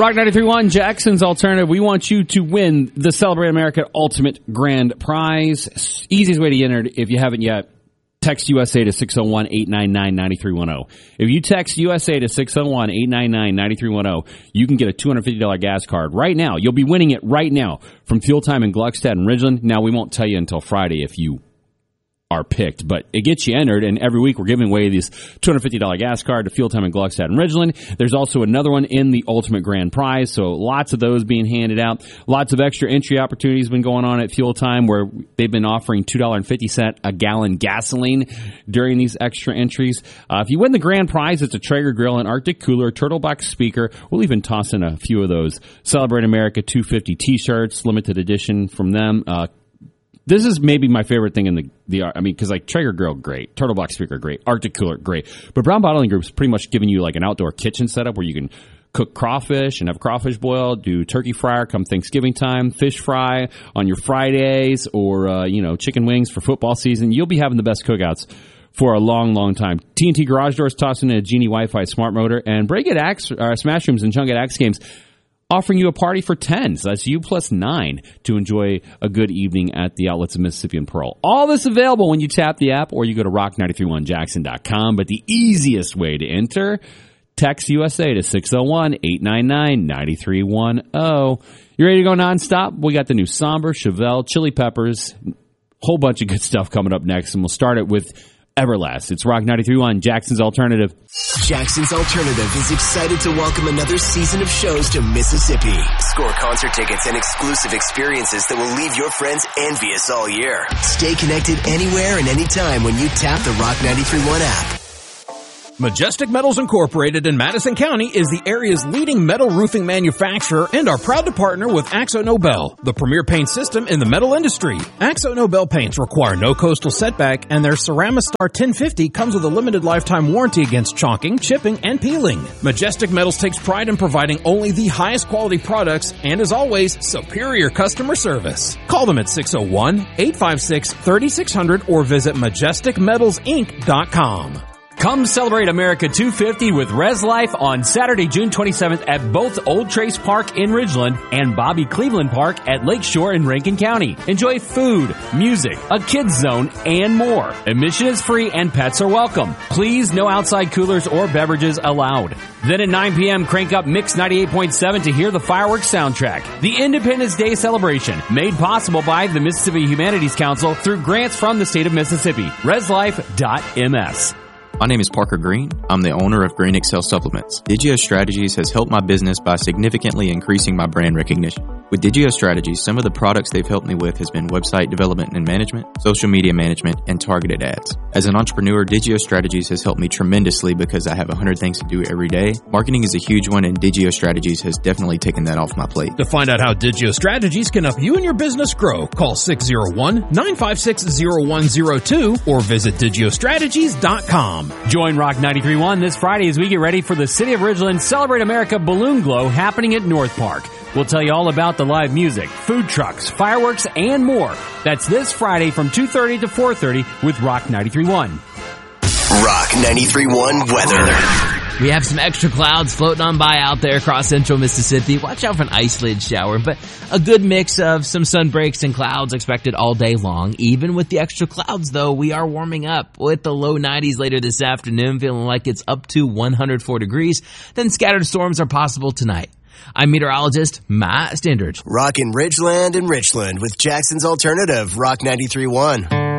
Rock 93.1, Jackson's Alternative. We want you to win the Celebrate America Ultimate Grand Prize. Easiest way to enter it, if you haven't yet, text USA to 601-899-9310. If you text USA to 601-899-9310, you can get a $250 gas card right now. You'll be winning it right now from Fuel Time in Gluckstadt and Ridgeland. Now, we won't tell you until Friday if you are picked, but it gets you entered, and every week we're giving away this $250 gas card to Fuel Time in Gluckstadt and Ridgeland. There's also another one in the Ultimate Grand Prize, so lots of those being handed out. Lots of extra entry opportunities been going on at Fuel Time, where they've been offering $2.50 a gallon gasoline during these extra entries. If you win the grand prize, it's a Traeger grill, an Arctic cooler, Turtlebox speaker. We'll even toss in a few of those Celebrate America 250 t-shirts, limited edition from them. This is maybe my favorite thing in because like Traeger grill, great. Turtlebox speaker, great. Arctic cooler, great. But Brown Bottling Group's pretty much giving you like an outdoor kitchen setup where you can cook crawfish and have crawfish boiled, do turkey fryer come Thanksgiving time, fish fry on your Fridays, or, chicken wings for football season. You'll be having the best cookouts for a long, long time. TNT Garage Doors tossing in a Genie Wi-Fi smart motor, and Break It Smash Rooms and Chunk It Axe Games offering you a party for 10. So that's you plus 9 to enjoy a good evening at the outlets of Mississippi and Pearl. All this available when you tap the app or you go to rock931jackson.com. But the easiest way to enter, text USA to 601-899-9310. You ready to go nonstop? We got the new Somber, Chevelle, Chili Peppers, whole bunch of good stuff coming up next. And we'll start it with Everlast. It's Rock 93.1, Jackson's Alternative. Jackson's Alternative is excited to welcome another season of shows to Mississippi. Score concert tickets and exclusive experiences that will leave your friends envious all year. Stay connected anywhere and anytime when you tap the Rock 93.1 app. Majestic Metals Incorporated in Madison County is the area's leading metal roofing manufacturer and are proud to partner with Axo Nobel, the premier paint system in the metal industry. Axo Nobel paints require no coastal setback, and their Ceramistar 1050 comes with a limited lifetime warranty against chalking, chipping, and peeling. Majestic Metals takes pride in providing only the highest quality products and, as always, superior customer service. Call them at 601-856-3600 or visit majesticmetalsinc.com. Come celebrate America 250 with Res Life on Saturday, June 27th at both Old Trace Park in Ridgeland and Bobby Cleveland Park at Lakeshore in Rankin County. Enjoy food, music, a kids zone, and more. Admission is free and pets are welcome. Please, no outside coolers or beverages allowed. Then at 9 p.m., crank up Mix 98.7 to hear the fireworks soundtrack. The Independence Day celebration, made possible by the Mississippi Humanities Council through grants from the state of Mississippi. ResLife.ms. My name is Parker Green. I'm the owner of Green Excel Supplements. Digio Strategies has helped my business by significantly increasing my brand recognition. With Digio Strategies, some of the products they've helped me with has been website development and management, social media management, and targeted ads. As an entrepreneur, Digio Strategies has helped me tremendously because I have 100 things to do every day. Marketing is a huge one, and Digio Strategies has definitely taken that off my plate. To find out how Digio Strategies can help you and your business grow, call 601-956-0102 or visit digiostrategies.com. Join Rock 93.1 this Friday as we get ready for the City of Ridgeland Celebrate America Balloon Glow happening at North Park. We'll tell you all about the live music, food trucks, fireworks, and more. That's this Friday from 2:30 to 4:30 with Rock 93.1. Rock 93.1 weather. We have some extra clouds floating on by out there across central Mississippi. Watch out for an isolated shower, but a good mix of some sun breaks and clouds expected all day long. Even with the extra clouds, though, we are warming up with the low 90s later this afternoon, feeling like it's up to 104 degrees. Then scattered storms are possible tonight. I'm meteorologist Matt Standard. Rockin' Ridgeland and Richland with Jackson's Alternative, Rock 93.1.